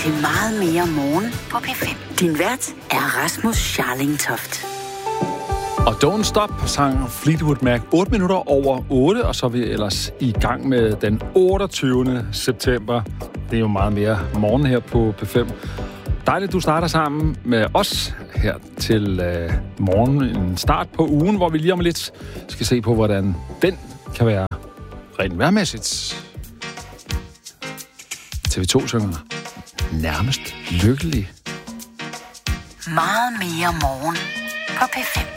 til meget mere morgen på P5. Din vært er Rasmus Scharling Toft. Og Don't Stop sang Fleetwood Mac 8 minutter over 8, og så er vi ellers i gang med den 28. september. Det er jo meget mere morgen her på P5. Dejligt, du starter sammen med os her til morgen. En start på ugen, hvor vi lige om lidt skal se på, hvordan den kan være rent vejrmæssigt. TV2 synger nærmest lykkelig. Meget mere morgen på P5.